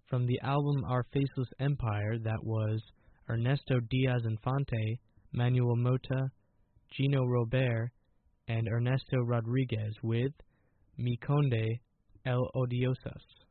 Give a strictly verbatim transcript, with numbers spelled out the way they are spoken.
From the album Our Faceless Empire, that was Ernesto Diaz-Infante, Manuel Mota, Gino Robert, and Ernesto Rodriguez with Mi Conde El Odiosas.